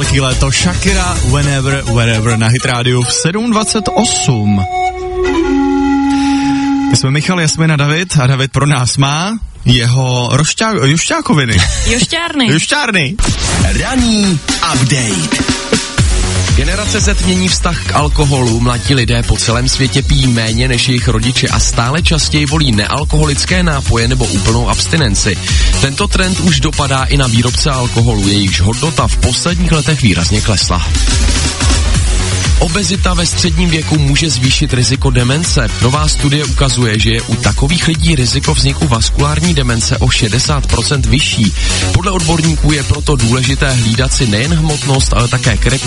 velký léto. Shakira, Whenever, Wherever na Hit Radio v 7:28. My jsme Michal, Jasmina, David a David pro nás má jeho jušťákoviny. Jušťárny. Ranní update. Generace Z mění vztah k alkoholu, mladí lidé po celém světě pijí méně než jejich rodiče a stále častěji volí nealkoholické nápoje nebo úplnou abstinenci. Tento trend už dopadá i na výrobce alkoholu, jejichž hodnota v posledních letech výrazně klesla. Obezita ve středním věku může zvýšit riziko demence. Nová studie ukazuje, že je u takových lidí riziko vzniku vaskulární demence o 60% vyšší. Podle odborníků je proto důležité hlídat si nejen hmotnost, ale také krev